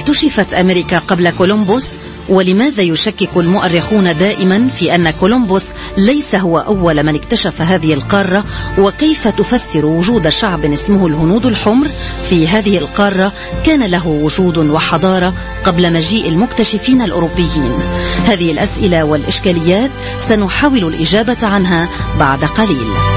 اكتشفت أمريكا قبل كولومبوس؟ ولماذا يشكك المؤرخون دائما في أن كولومبوس ليس هو أول من اكتشف هذه القارة؟ وكيف تفسر وجود شعب اسمه الهنود الحمر في هذه القارة كان له وجود وحضارة قبل مجيء المكتشفين الأوروبيين؟ هذه الأسئلة والإشكاليات سنحاول الإجابة عنها بعد قليل.